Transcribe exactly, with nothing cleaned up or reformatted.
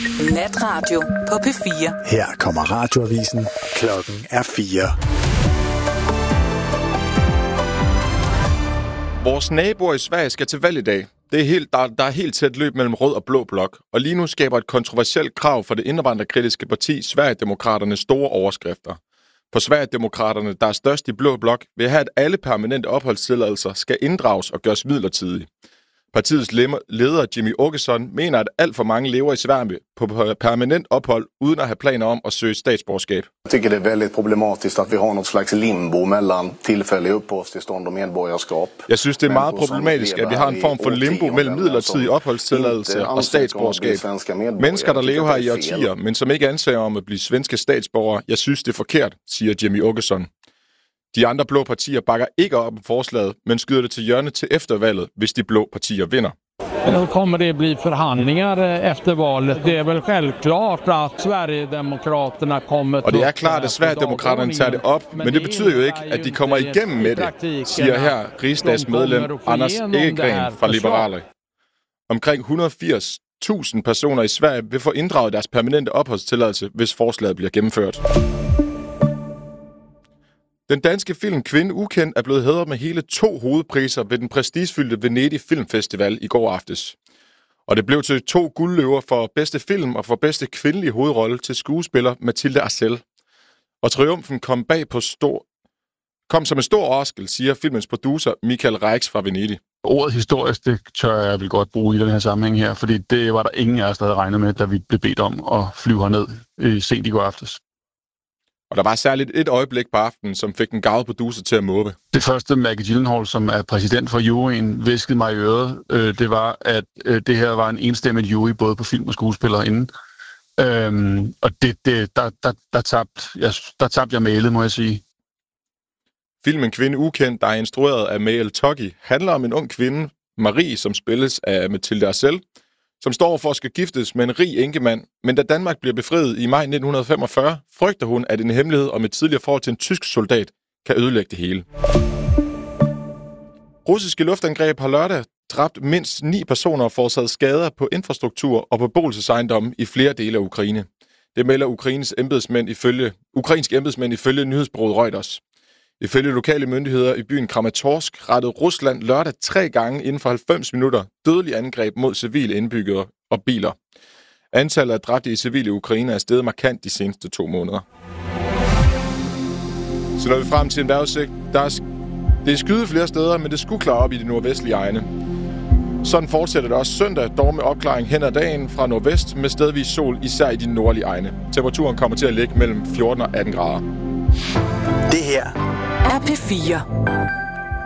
Natradio på P fire. Her kommer radioavisen. Klokken er fire. Vores naboer i Sverige skal til valg i dag. Det er helt, der, der er helt tæt løb mellem rød og blå blok, og lige nu skaber et kontroversielt krav for det indvandrerkritiske parti Sverigedemokraterne store overskrifter. For Sverigedemokraterne, der er størst i blå blok, vil have, at alle permanente opholdstilladelser skal inddrages og gøres midlertidige. Partiets leder Jimmy Åkesson mener, at alt for mange lever i Sverige på permanent ophold, uden at have planer om at søge statsborgerskab. Jeg tycker det er väldigt problematisk, at vi har något slags limbo mellem tilfældige uppehållstillstånd og medborgerskab. Jeg synes, det er meget problematisk, at vi har en form for limbo mellem midlertidig opholdstilladelse og statsborgerskab. Mennesker, der lever her i årtier, men som ikke ansøger om at blive svenske statsborgere, jeg synes, det er forkert, siger Jimmy Åkesson. De andre blå partier bakker ikke op om forslaget, men skyder det til hjørne til eftervalget, hvis de blå partier vinder. Då kommer det bli förhandlingar efter valet. Det är väl självklart att Sverigedemokraterna kommer Og det er klart, at Sverigedemokraterne tager det op, men det betyder jo ikke, at de kommer igennem med det, siger her rigsdagsmedlem Anders Ekegren fra Liberale. Omkring et hundrede og firs tusind personer i Sverige vil få inddraget deres permanente opholdstilladelse, hvis forslaget bliver gennemført. Den danske film Kvinde Ukendt er blevet hædret med hele to hovedpriser ved den prestigefyldte Venedig Filmfestival i går aftes. Og det blev til to guldløver for bedste film og for bedste kvindelige hovedrolle til skuespiller Mathilde Arcel. Og triumfen kom bag på stor... kom som en stor overraskelse, siger filmens producer Michael Reix fra Venedig. Ordet historisk, det tør jeg vel godt bruge i den her sammenhæng her, fordi det var der ingen af os, der havde regnet med, da vi blev bedt om at flyve herned i sent i går aftes. Og der var særligt et øjeblik på aftenen, som fik den gavede producer til at måbe. Det første, Maggie Gyllenhaal, som er præsident for juryen, viskede mig i øret, øh, det var, at øh, det her var en enstemmig jury, både på film og skuespillere inden. Øhm, og det, det, der, der, der, tabte jeg, der tabte jeg mailet, må jeg sige. Filmen Kvinde Ukendt, der er instrueret af Mael Toggi, handler om en ung kvinde, Marie, som spilles af Mathilde Arcel, som står for at skal giftes med en rig enkemand, men da Danmark bliver befriet i maj nitten femogfyrre, frygter hun, at en hemmelighed om et tidligere forhold til en tysk soldat kan ødelægge det hele. Russiske luftangreb har lørdag dræbt mindst ni personer og forårsaget skader på infrastruktur og beboelsesejendomme i flere dele af Ukraine. Det melder Ukraines embedsmænd ifølge, ukrainske embedsmænd ifølge nyhedsbureauet Reuters. Ifølge lokale myndigheder i byen Kramatorsk rettede Rusland lørdag tre gange inden for halvfems minutter dødelige angreb mod civile indbyggere og biler. Antallet af dræbte i civile Ukraine er steget markant de seneste to måneder. Så når vi frem til en vejrudsigt, der er, det er skyet flere steder, men det skulle klare op i de nordvestlige egne. Sådan fortsætter det også søndag, dog med opklaring hen ad dagen fra nordvest med stedvis sol, især i de nordlige egne. Temperaturen kommer til at ligge mellem fjorten og atten grader. Det her er P fire.